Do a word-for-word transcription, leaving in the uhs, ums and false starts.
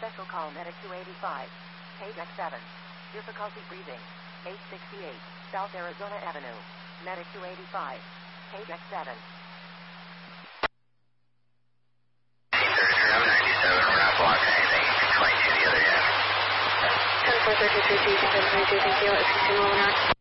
Special call Medic two eighty-five. Page X seven. Difficulty breathing. eight sixty-eight. South Arizona Avenue. Medic two eighty-five. Page X seven. thirty-seven ninety-seven, we're not blocking anything. twenty-two the other end. ten four thirty-three, thank you. Let's continue on.